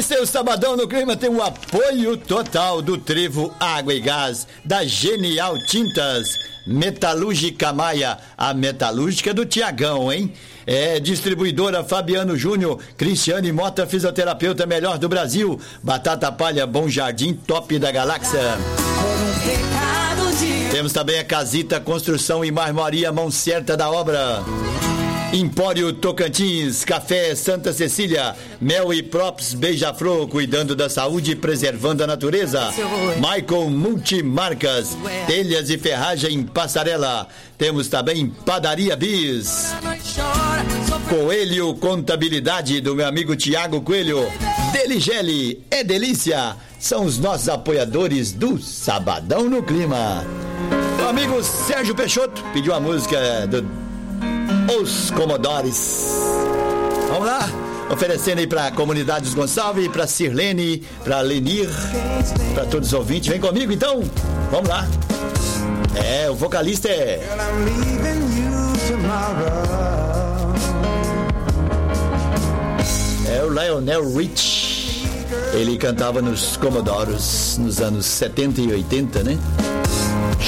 Esse é o Sabadão no Clima, tem o apoio total do Trevo Água e Gás, da Genial Tintas, Metalúrgica Maia, a metalúrgica do Tiagão, hein? É, distribuidora Fabiano Júnior, Cristiane Mota, fisioterapeuta melhor do Brasil, Batata Palha, Bom Jardim, top da galáxia. Temos também a Casita Construção e Marmoraria, mão certa da obra. Empório Tocantins, Café Santa Cecília, Mel e Props Beija-Flor, cuidando da saúde e preservando a natureza. Michael Multimarcas, telhas e ferragem em Passarela. Temos também Padaria Bis. Coelho Contabilidade, do meu amigo Tiago Coelho. Deligele, é delícia. São os nossos apoiadores do Sabadão no Clima. O amigo Sérgio Peixoto pediu a música do Os Comodores. Vamos lá, oferecendo aí pra comunidade dos Gonçalves, pra Sirlene, pra Lenir, pra todos os ouvintes. Vem comigo então, vamos lá. É, o vocalista é o Lionel Rich. Ele cantava nos Comodoros nos anos 70 e 80, né?